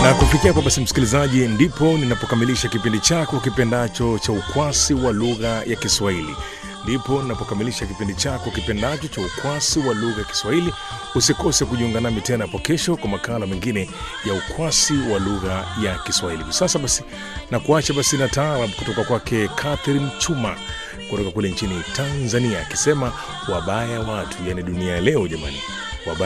Na kufikia hapo basi msikilizaji, ndipo ninapokamilisha kipindi chako kipendacho cha ukwasi wa lugha ya Kiswahili. Ndipo ninapokamilisha kipindi chako kipendacho cha ukwasi wa lugha ya Kiswahili. Usikose kujiunga nami tena hapo kesho kwa makala mengine ya ukwasi wa lugha ya Kiswahili. Sasa basi na kuacha basi na taarab kutoka kwake Catherine Chuma kutoka kule nchini Tanzania akisema wabaya watu, yani dunia leo jamani.